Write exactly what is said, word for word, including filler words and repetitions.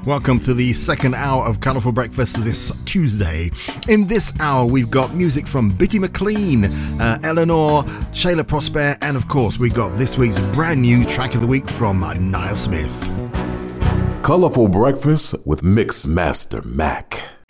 Welcome to the second hour of Colourful Breakfast this Tuesday. In this hour, we've got music from Bitty McLean, uh, Eleanor, Shayla Prosper, and of course, we've got this week's brand new track of the week from uh, Niall Smith. Colourful Breakfast with Mix Master Mac.